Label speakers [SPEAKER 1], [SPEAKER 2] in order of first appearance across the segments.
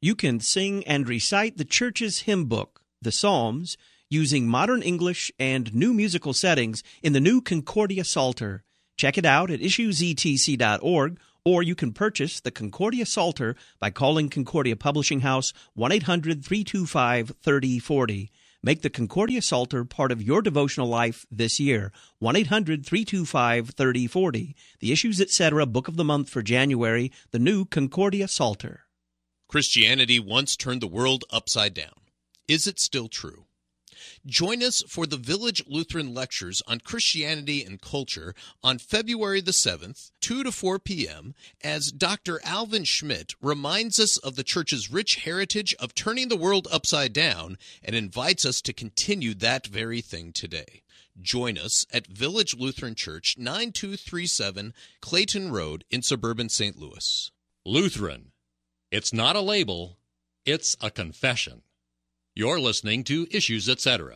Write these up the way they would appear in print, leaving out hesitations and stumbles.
[SPEAKER 1] You can sing and recite the church's hymn book, the Psalms, using modern English and new musical settings in the new Concordia Psalter. Check it out at issuesetc.org, or you can purchase the Concordia Psalter by calling Concordia Publishing House 1-800-325-3040. Make the Concordia Psalter part of your devotional life this year. 1-800-325-3040. The Issues Etc. Book of the Month for January, the new Concordia Psalter.
[SPEAKER 2] Christianity once turned the world upside down. Is it still true? Join us for the Village Lutheran Lectures on Christianity and Culture on February the 7th, 2 to 4 p.m., as Dr. Alvin Schmidt reminds us of the Church's rich heritage of turning the world upside down and invites us to continue that very thing today. Join us at Village Lutheran Church, 9237 Clayton Road in suburban St. Louis.
[SPEAKER 3] Lutheran. It's not a label, it's a confession. You're listening to Issues Etc.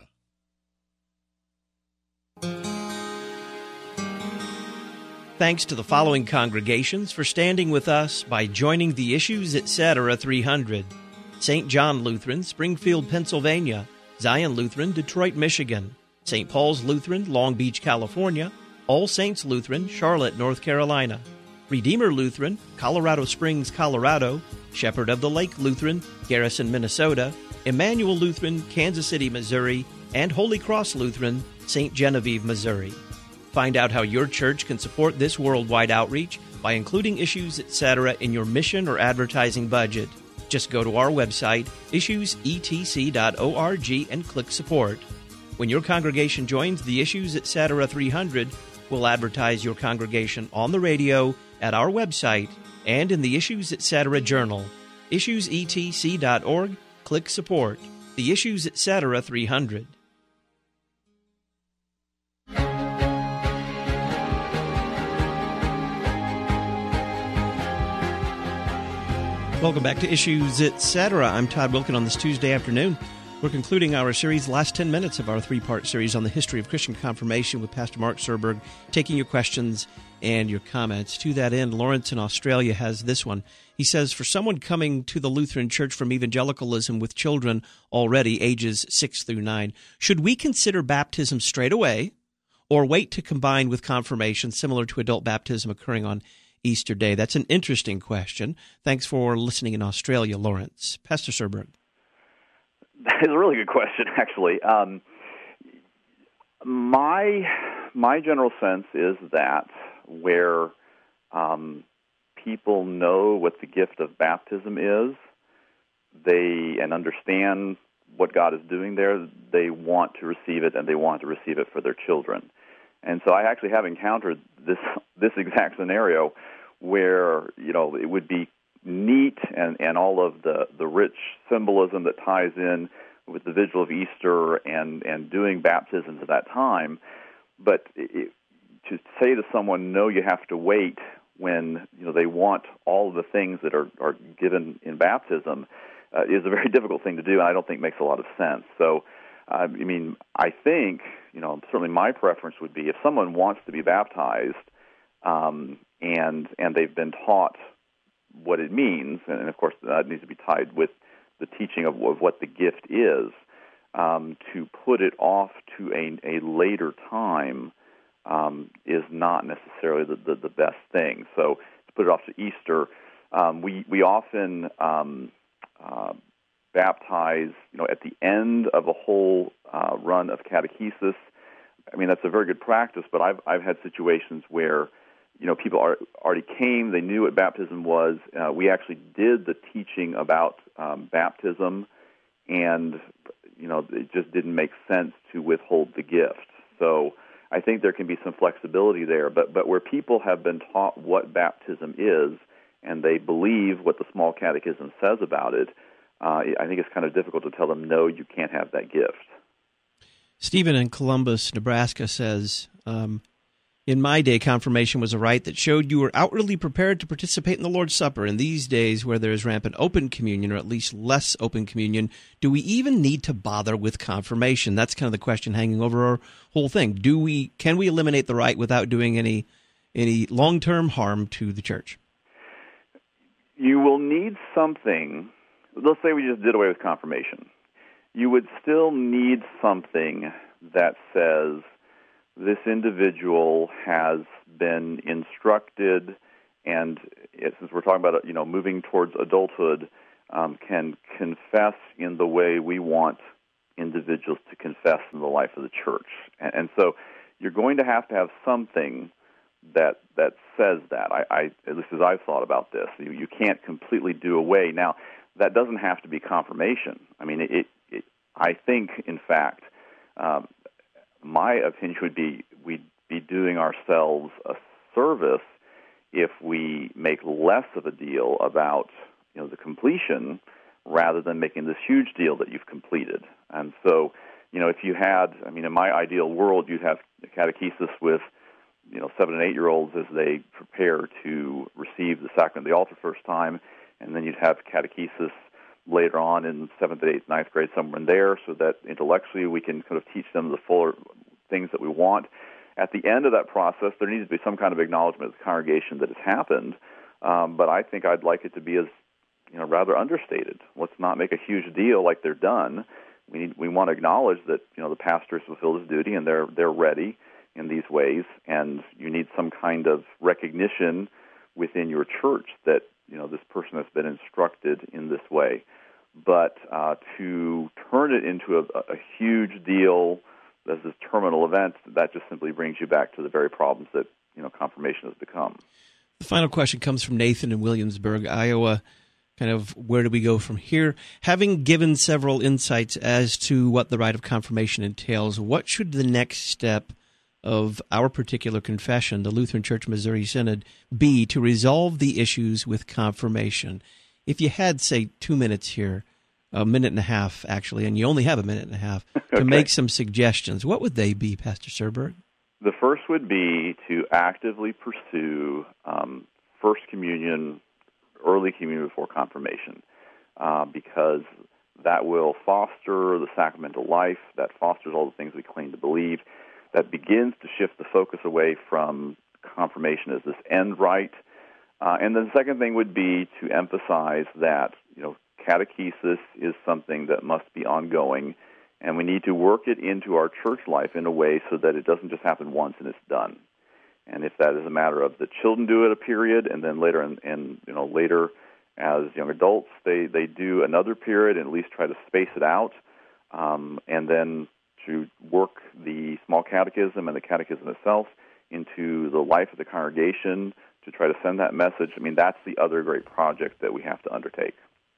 [SPEAKER 1] Thanks to the following congregations for standing with us by joining the Issues Etc. 300. St. John Lutheran, Springfield, Pennsylvania. Zion Lutheran, Detroit, Michigan. St. Paul's Lutheran, Long Beach, California. All Saints Lutheran, Charlotte, North Carolina. Redeemer Lutheran, Colorado Springs, Colorado. Shepherd of the Lake Lutheran, Garrison, Minnesota. Emmanuel Lutheran, Kansas City, Missouri. And Holy Cross Lutheran, St. Genevieve, Missouri. Find out how your church can support this worldwide outreach by including Issues Etc. in your mission or advertising budget. Just go to our website, issuesetc.org, and click Support. When your congregation joins the Issues Etc. 300, we'll advertise your congregation on the radio, at our website, and in the Issues Etc. Journal. issuesetc.org, click Support. The Issues Etc. 300. Welcome back to Issues Etc. I'm Todd Wilken on this Tuesday afternoon. We're concluding our series, last 10 minutes of our three-part series on the history of Christian confirmation with Pastor Mark Serberg, taking your questions and your comments. To that end, Lawrence in Australia has this one. He says, for someone coming to the Lutheran Church from evangelicalism with children already ages 6 through 9, should we consider baptism straight away or wait to combine with confirmation similar to adult baptism occurring on Easter Day? That's an interesting question. Thanks for listening in Australia, Lawrence. Pastor Serberg.
[SPEAKER 4] That is a really good question, actually. My general sense is that where people know what the gift of baptism is, and understand what God is doing there, they want to receive it, and they want to receive it for their children. And so I actually have encountered this exact scenario where, it would be neat and all of the rich symbolism that ties in with the vigil of Easter and doing baptisms at that time. But to say to someone, no, you have to wait when they want all of the things that are given in baptism is a very difficult thing to do, and I don't think makes a lot of sense. So, I think, certainly my preference would be if someone wants to be baptized and they've been taught what it means, and of course that needs to be tied with the teaching of what the gift is, to put it off to a later time is not necessarily the best thing. So to put it off to Easter, we often baptize, at the end of a whole run of catechesis. That's a very good practice, but I've had situations where people already came, they knew what baptism was. We actually did the teaching about baptism, and, it just didn't make sense to withhold the gift. So I think there can be some flexibility there, but where people have been taught what baptism is, and they believe what the Small Catechism says about it, I think it's kind of difficult to tell them, no, you can't have that gift.
[SPEAKER 1] Stephen in Columbus, Nebraska says, in my day, confirmation was a rite that showed you were outwardly prepared to participate in the Lord's Supper. In these days, where there is rampant open communion, or at least less open communion, do we even need to bother with confirmation? That's kind of the question hanging over our whole thing. Can we eliminate the rite without doing any long-term harm to the church?
[SPEAKER 4] You will need something let's say we just did away with confirmation. You would still need something that says this individual has been instructed, and since we're talking about moving towards adulthood, can confess in the way we want individuals to confess in the life of the church. And so you're going to have something that says that. At least as I've thought about this, you can't completely do away. Now, that doesn't have to be confirmation. I mean, I think, in fact, my opinion would be we'd be doing ourselves a service if we make less of a deal about the completion rather than making this huge deal that you've completed. And so, if you had, in my ideal world, you'd have catechesis with 7 and 8-year-olds as they prepare to receive the sacrament of the altar first time, and then you'd have catechesis later on in 7th, 8th, 9th grade, somewhere in there, so that intellectually we can kind of teach them the fuller things that we want. At the end of that process, there needs to be some kind of acknowledgement of the congregation that it's happened, but I think I'd like it to be as rather understated. Let's not make a huge deal like they're done. We want to acknowledge that the pastor has fulfilled his duty and they're ready in these ways, and you need some kind of recognition within your church that this person has been instructed in this way. But to turn it into a huge deal as this terminal event, that just simply brings you back to the very problems that confirmation has become.
[SPEAKER 1] The final question comes from Nathan in Williamsburg, Iowa. Kind of where do we go from here? Having given several insights as to what the rite of confirmation entails, what should the next step of our particular confession, the Lutheran Church Missouri Synod, be to resolve the issues with confirmation? If you had, say, 2 minutes here, a minute and a half, actually, and you only have a minute and a half, to make some suggestions, what would they be, Pastor Serberg?
[SPEAKER 4] The first would be to actively pursue First Communion, early communion before confirmation, because that will foster the sacramental life, that fosters all the things we claim to believe, that begins to shift the focus away from confirmation as this end rite. And then the second thing would be to emphasize that, catechesis is something that must be ongoing, and we need to work it into our church life in a way so that it doesn't just happen once and it's done. And if that is a matter of the children do it a period, and then later later as young adults they do another period, and at least try to space it out, and then to work the small catechism and the catechism itself into the life of the congregation to try to send that message. That's the other great project that we have to undertake.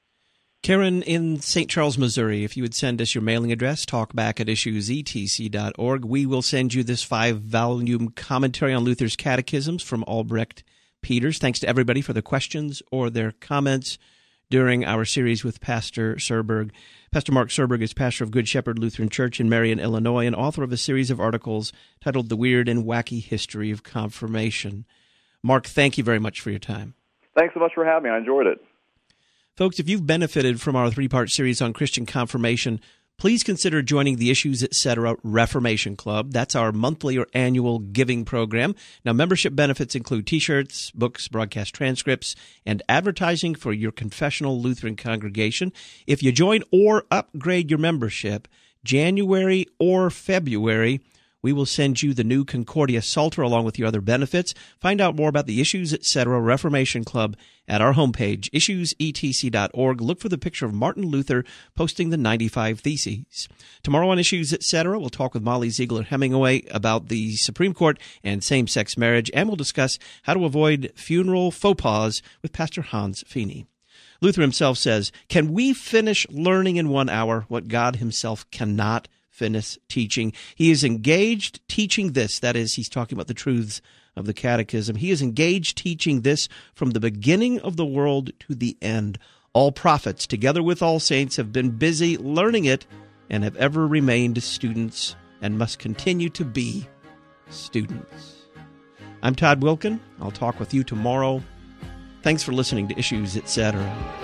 [SPEAKER 1] Karen in St. Charles, Missouri, if you would send us your mailing address, talkback@issuesetc.org, we will send you this 5-volume commentary on Luther's catechisms from Albrecht Peters. Thanks to everybody for their questions or their comments during our series with Pastor Serberg. Pastor Mark Serberg is pastor of Good Shepherd Lutheran Church in Marion, Illinois, and author of a series of articles titled The Weird and Wacky History of Confirmation. Mark, thank you very much for your time.
[SPEAKER 4] Thanks so much for having me. I enjoyed it.
[SPEAKER 1] Folks, if you've benefited from our 3-part series on Christian confirmation, please consider joining the Issues Etc. Reformation Club. That's our monthly or annual giving program. Now, membership benefits include T-shirts, books, broadcast transcripts, and advertising for your confessional Lutheran congregation. If you join or upgrade your membership, January or February, we will send you the new Concordia Psalter along with your other benefits. Find out more about the Issues Etc. Reformation Club at our homepage, issuesetc.org. Look for the picture of Martin Luther posting the 95 Theses. Tomorrow on Issues Etc., we'll talk with Molly Ziegler Hemingway about the Supreme Court and same-sex marriage, and we'll discuss how to avoid funeral faux pas with Pastor Hans Feeney. Luther himself says, "Can we finish learning in 1 hour what God himself cannot finish teaching?" He is engaged teaching this. That is, he's talking about the truths of the Catechism. He is engaged teaching this from the beginning of the world to the end. All prophets, together with all saints, have been busy learning it and have ever remained students and must continue to be students. I'm Todd Wilken. I'll talk with you tomorrow. Thanks for listening to Issues Etc.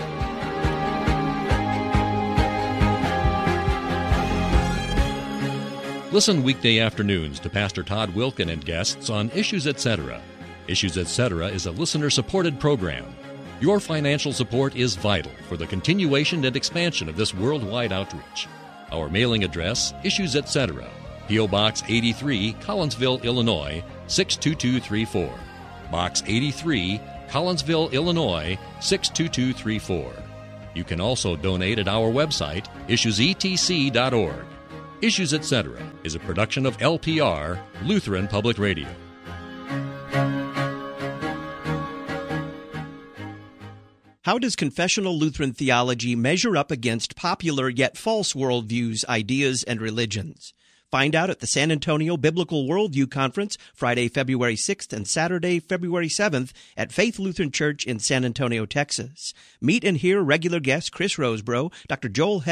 [SPEAKER 3] Listen weekday afternoons to Pastor Todd Wilken and guests on Issues Etc. Issues Etc. is a listener-supported program. Your financial support is vital for the continuation and expansion of this worldwide outreach. Our mailing address, Issues Etc., P.O. Box 83, Collinsville, Illinois, 62234. Box 83, Collinsville, Illinois, 62234. You can also donate at our website, issuesetc.org. Issues Etc. is a production of LPR, Lutheran Public Radio.
[SPEAKER 1] How does confessional Lutheran theology measure up against popular yet false worldviews, ideas, and religions? Find out at the San Antonio Biblical Worldview Conference, Friday, February 6th and Saturday, February 7th at Faith Lutheran Church in San Antonio, Texas. Meet and hear regular guests Chris Rosebrough, Dr. Joel